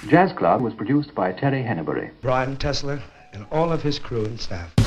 Jazz Club was produced by Terry Henneberry. Brian Tesler and all of his crew and staff.